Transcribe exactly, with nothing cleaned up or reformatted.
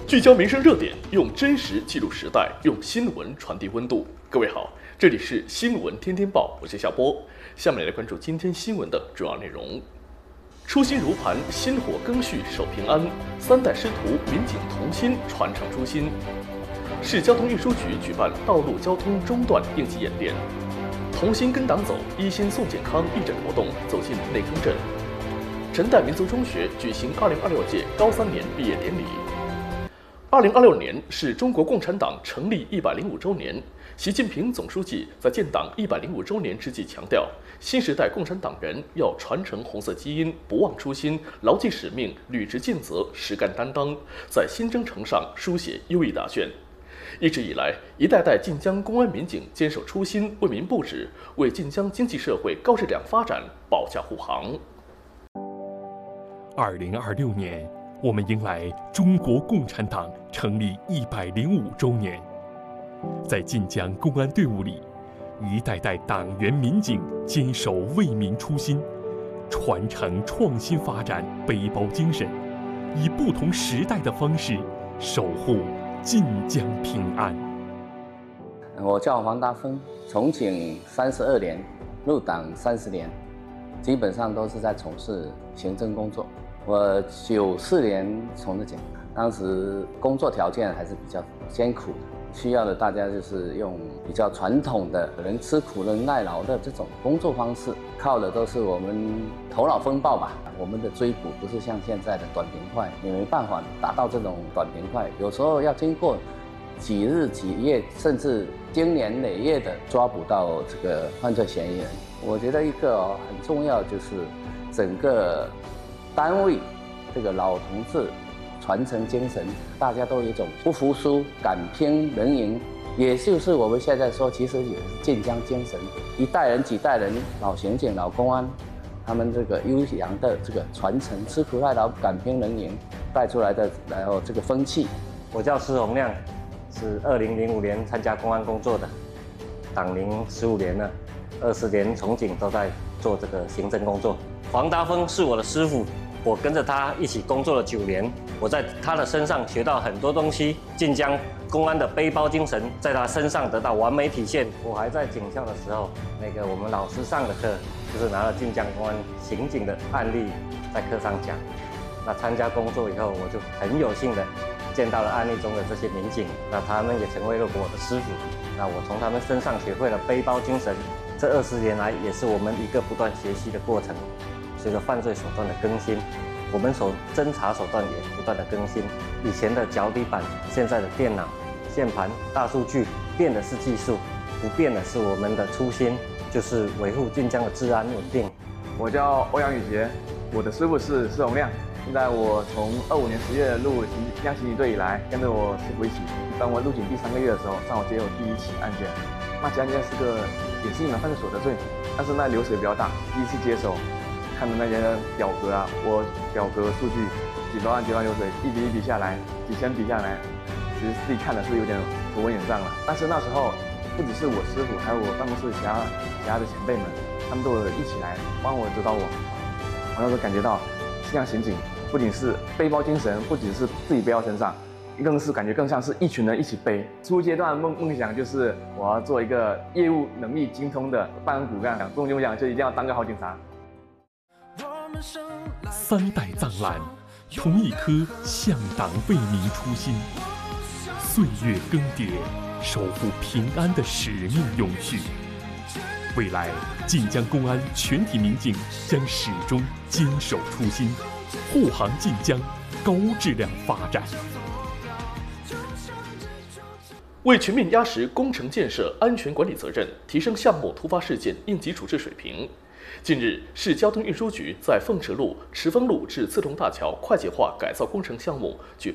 聚焦民生热点，用真实记录时代，用新闻传递温度。各位好，这里是新闻天天报，我是夏波。下面来关注今天新闻的主要内容。初心如磐，薪火更续守平安，三代师徒民警同心传承初心。市交通运输局举办道路交通中断应急演练。同心跟党走，一心送健康义诊活动走进内坑镇。陈代民族中学举行二零二六届高三年毕业典礼。二零二六年是中国共产党成立一百零五周年。习近平总书记在建党一百零五周年之际强调，新时代共产党人要传承红色基因，不忘初心，牢记使命，履职尽责，实干担当，在新征程上书写优异答卷。一直以来，一代代晋江公安民警坚守初心，为民不止，为晋江经济社会高质量发展保驾护航。 二零二六年，我们迎来中国共产党成立一百零五周年。在晋江公安队伍里，一代代党员民警坚守为民初心，传承创新发展背包精神，以不同时代的方式守护晋江平安。 我叫黄大峰，从警三十二年，入党三十年，基本上都是在从事行政工作。我九四年从的警，当时工作条件还是比较艰苦的，需要的大家就是用比较传统的能吃苦能耐劳的这种工作方式，靠的都是我们头脑风暴吧。我们的追捕不是像现在的短平快，也没办法达到这种短平快，有时候要经过几日几夜，甚至经年累月的抓捕到这个犯罪嫌疑人。我觉得一个、哦、很重要就是整个单位这个老同志传承精神，大家都有一种不服输、敢拼能赢，也就是我们现在说，其实也是晋江精神，一代人几代人，老刑警、老公安，他们这个优良的这个传承，吃苦耐劳、敢拼能赢带出来的，然后这个风气。 我叫施洪亮，是二零零五年参加公安工作的，党龄十五年了，二十年从警都在做这个行政工作。黄达峰是我的师傅，我跟着他一起工作了九年，我在他的身上学到很多东西，晋江公安的背包精神在他身上得到完美体现。我还在警校的时候，那个我们老师上的课就是拿了晋江公安刑警的案例在课上讲。那参加工作以后，我就很有幸的见到了案例中的这些民警，那他们也成为了我的师傅。那我从他们身上学会了背包精神，这二十年来也是我们一个不断学习的过程。随着犯罪手段的更新，我们所侦查手段也不断的更新。以前的脚底板，现在的电脑、键盘、大数据，变的是技术，不变的是我们的初心，就是维护晋江的治安稳定。 我叫欧阳宇杰，我的师傅是施洪亮。现在我从二五年十月入晋江刑警队以来，跟着我师傅一起。当我入警第三个月的时候，上午接我第一起案件。那起案件是个也是一门犯罪所得罪，但是那流水比较大，第一次接手。看的那些表格啊，我表格数据几百万几万流水，一笔一笔下来，几千笔下来，其实自己看的是有点头昏眼胀了。但是那时候不只是我师傅，还有我办公室其他其他的前辈们，他们都有一起来帮我指导我。我那时候感觉到，晋江刑警不仅是背包精神，不仅是自己背到身上，更是感觉更像是一群人一起背。初阶段梦梦想就是我要做一个业务能力精通的办案骨干，跟我讲就一定要当个好警察。 三代藏蓝，同一颗向党为民初心，岁月更迭，守护平安的使命永续。未来，晋江公安全体民警将始终坚守初心，护航晋江高质量发展。 为全面压实工程建设安全管理责任，提升项目突发事件应急处置水平。近日，市交通运输局在凤池路、池峰路至自动大桥快捷化改造工程项目举